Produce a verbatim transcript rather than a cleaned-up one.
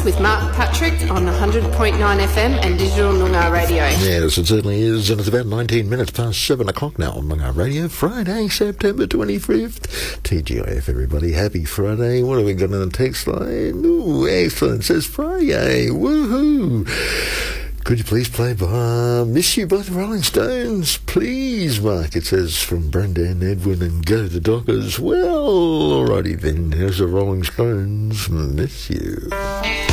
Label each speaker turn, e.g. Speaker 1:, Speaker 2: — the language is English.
Speaker 1: with Mark Patrick on one hundred point nine F M and Digital Noongar Radio.
Speaker 2: Yes, it certainly is, and it's about nineteen minutes past seven o'clock now on Noongar Radio, Friday, September twenty-fifth. T G I F, everybody, happy Friday. What have we got on the text line? Ooh, excellent, it says Friday, woohoo! Could you please play by Miss You by the Rolling Stones? Please, Mark, it says from Brendan, Edwin and Go the Dockers. Well, alrighty then, here's the Rolling Stones, Miss You.